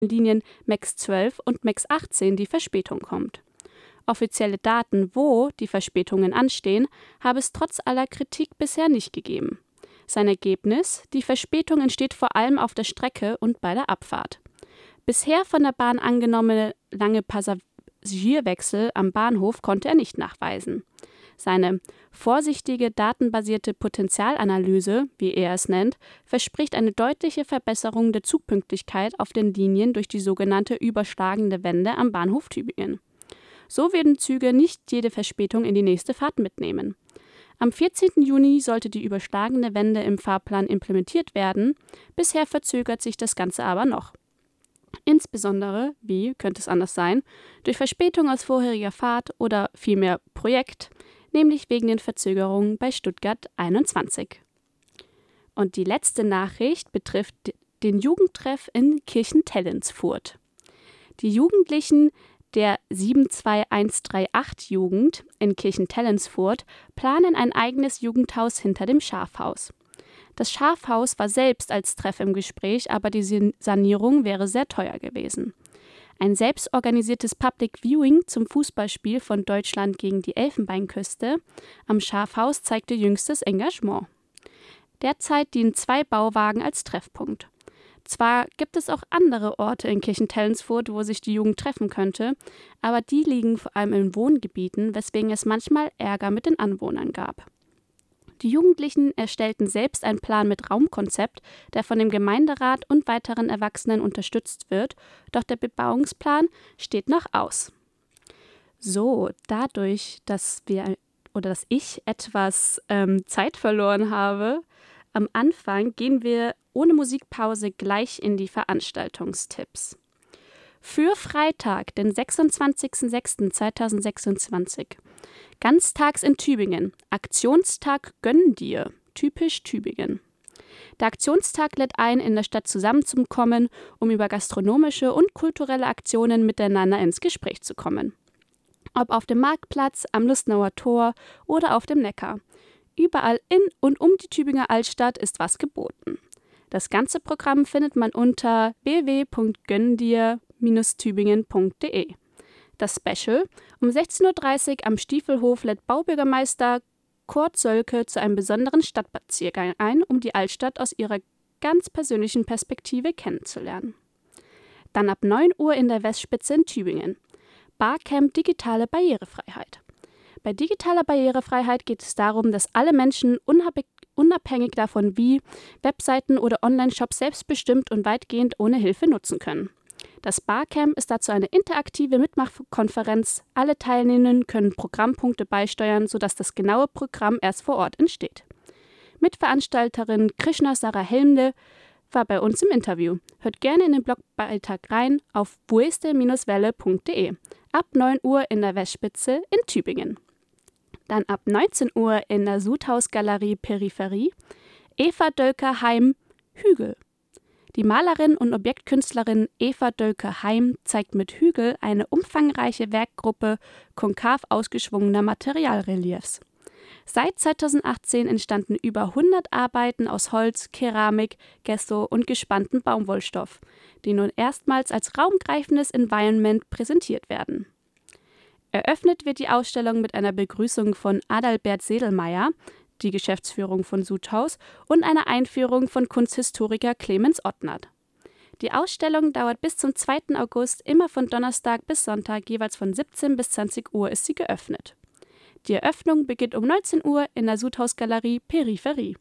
Linien MAX 12 und MAX 18 die Verspätung kommt. Offizielle Daten, wo die Verspätungen anstehen, habe es trotz aller Kritik bisher nicht gegeben. Sein Ergebnis: Die Verspätung entsteht vor allem auf der Strecke und bei der Abfahrt. Bisher von der Bahn angenommene lange Passagierwechsel am Bahnhof konnte er nicht nachweisen. Seine vorsichtige, datenbasierte Potenzialanalyse, wie er es nennt, verspricht eine deutliche Verbesserung der Zugpünktlichkeit auf den Linien durch die sogenannte überschlagende Wende am Bahnhof Tübingen. So werden Züge nicht jede Verspätung in die nächste Fahrt mitnehmen. Am 14. Juni sollte die überschlagende Wende im Fahrplan implementiert werden. Bisher verzögert sich das Ganze aber noch. Insbesondere, wie könnte es anders sein, durch Verspätung aus vorheriger Fahrt oder vielmehr Projekt, nämlich wegen den Verzögerungen bei Stuttgart 21. Und die letzte Nachricht betrifft den Jugendtreff in Kirchentellensfurth. Die Jugendlichen der 72138-Jugend in Kirchentellensfurth planen ein eigenes Jugendhaus hinter dem Schafhaus. Das Schafhaus war selbst als Treff im Gespräch, aber die Sanierung wäre sehr teuer gewesen. Ein selbstorganisiertes Public Viewing zum Fußballspiel von Deutschland gegen die Elfenbeinküste am Schafhaus zeigte jüngstes Engagement. Derzeit dienen 2 Bauwagen als Treffpunkt. Zwar gibt es auch andere Orte in Kirchentellensfurth, wo sich die Jugend treffen könnte, aber die liegen vor allem in Wohngebieten, weswegen es manchmal Ärger mit den Anwohnern gab. Die Jugendlichen erstellten selbst einen Plan mit Raumkonzept, der von dem Gemeinderat und weiteren Erwachsenen unterstützt wird, doch der Bebauungsplan steht noch aus. So, dadurch, dass ich etwas Zeit verloren habe, am Anfang gehen wir ohne Musikpause gleich in die Veranstaltungstipps. Für Freitag, den 26.06.2026, ganztags in Tübingen, Aktionstag Gönn dir, typisch Tübingen. Der Aktionstag lädt ein, in der Stadt zusammenzukommen, um über gastronomische und kulturelle Aktionen miteinander ins Gespräch zu kommen. Ob auf dem Marktplatz, am Lustnauer Tor oder auf dem Neckar. Überall in und um die Tübinger Altstadt ist was geboten. Das ganze Programm findet man unter www.gönndir-tübingen.de. Das Special: um 16.30 Uhr am Stiefelhof lädt Baubürgermeister Kurt Sölke zu einem besonderen Stadtspaziergang ein, um die Altstadt aus ihrer ganz persönlichen Perspektive kennenzulernen. Dann ab 9 Uhr in der Westspitze in Tübingen. Barcamp Digitale Barrierefreiheit. Bei digitaler Barrierefreiheit geht es darum, dass alle Menschen unabhängig davon wie Webseiten oder Online-Shops selbstbestimmt und weitgehend ohne Hilfe nutzen können. Das Barcamp ist dazu eine interaktive Mitmachkonferenz. Alle Teilnehmenden können Programmpunkte beisteuern, sodass das genaue Programm erst vor Ort entsteht. Mitveranstalterin Krishna Sarah Helmle war bei uns im Interview. Hört gerne in den Blogbeitrag rein auf bueste-welle.de. Ab 9 Uhr in der Westspitze in Tübingen. Dann ab 19 Uhr in der Sudhaus-Galerie Peripherie Eva Dölker-Heim Hügel. Die Malerin und Objektkünstlerin Eva Dölker-Heim zeigt mit Hügel eine umfangreiche Werkgruppe konkav ausgeschwungener Materialreliefs. Seit 2018 entstanden über 100 Arbeiten aus Holz, Keramik, Gesso und gespanntem Baumwollstoff, die nun erstmals als raumgreifendes Environment präsentiert werden. Eröffnet wird die Ausstellung mit einer Begrüßung von Adalbert Sedelmeier, die Geschäftsführung von Sudhaus, und einer Einführung von Kunsthistoriker Clemens Ottnert. Die Ausstellung dauert bis zum 2. August, immer von Donnerstag bis Sonntag, jeweils von 17 bis 20 Uhr ist sie geöffnet. Die Eröffnung beginnt um 19 Uhr in der Sudhaus-Galerie Peripherie.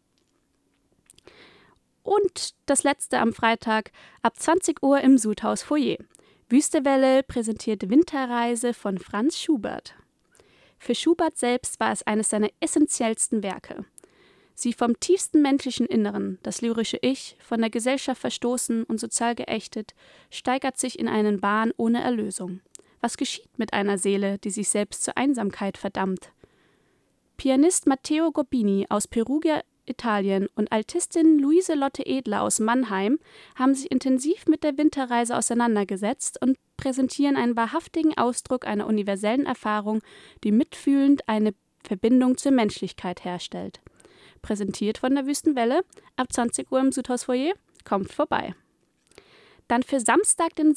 Und das letzte am Freitag ab 20 Uhr im Sudhaus-Foyer. Wüstewelle präsentiert Winterreise von Franz Schubert. Für Schubert selbst war es eines seiner essentiellsten Werke. Sie vom tiefsten menschlichen Inneren, das lyrische Ich, von der Gesellschaft verstoßen und sozial geächtet, steigert sich in einen Wahn ohne Erlösung. Was geschieht mit einer Seele, die sich selbst zur Einsamkeit verdammt? Pianist Matteo Gorbini aus Perugia, Italien und Altistin Luise Lotte Edler aus Mannheim haben sich intensiv mit der Winterreise auseinandergesetzt und präsentieren einen wahrhaftigen Ausdruck einer universellen Erfahrung, die mitfühlend eine Verbindung zur Menschlichkeit herstellt. Präsentiert von der Wüstenwelle ab 20 Uhr im Sudhaus-Foyer. Kommt vorbei. Dann für Samstag, den